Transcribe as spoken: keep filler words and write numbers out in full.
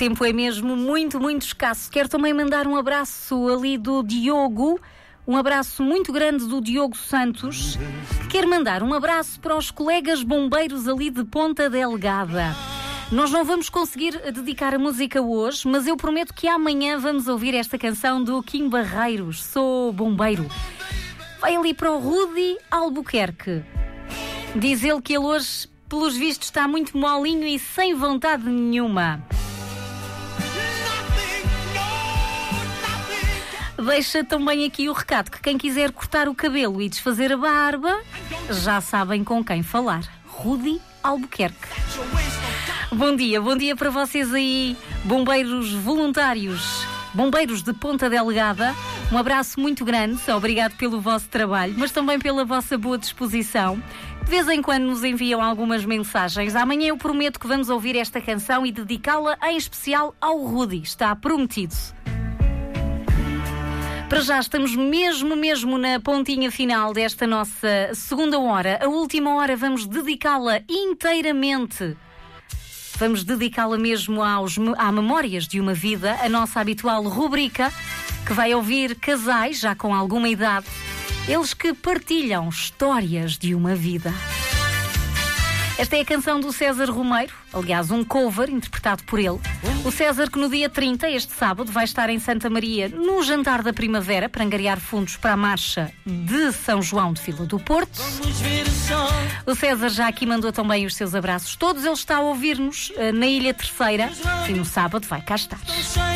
tempo é mesmo muito, muito escasso. Quero também mandar um abraço ali do Diogo, um abraço muito grande do Diogo Santos. Quero mandar um abraço para os colegas bombeiros ali de Ponta Delgada. Nós não vamos conseguir dedicar a música hoje, mas eu prometo que amanhã vamos ouvir esta canção do Kim Barreiros, Sou Bombeiro. Vai ali para o Rudy Albuquerque. Diz ele que ele hoje, pelos vistos, está muito molinho e sem vontade nenhuma. Deixa também aqui o recado que quem quiser cortar o cabelo e desfazer a barba, já sabem com quem falar. Rudy Albuquerque. Bom dia, bom dia para vocês aí, bombeiros voluntários, bombeiros de Ponta Delgada. Um abraço muito grande, obrigado pelo vosso trabalho, mas também pela vossa boa disposição. De vez em quando nos enviam algumas mensagens. Amanhã eu prometo que vamos ouvir esta canção e dedicá-la em especial ao Rudy. Está prometido. Para já estamos mesmo, mesmo na pontinha final desta nossa segunda hora. A última hora vamos dedicá-la inteiramente. Vamos dedicá-la mesmo aos, à Memórias de uma Vida, a nossa habitual rubrica, que vai ouvir casais já com alguma idade, eles que partilham histórias de uma vida. Esta é a canção do César Romeiro, aliás, um cover interpretado por ele. O César que no dia trinta, este sábado, vai estar em Santa Maria no Jantar da Primavera para angariar fundos para a marcha de São João de Fila do Porto. O César já aqui mandou também os seus abraços todos. Ele está a ouvir-nos uh, na Ilha Terceira e no sábado vai cá estar.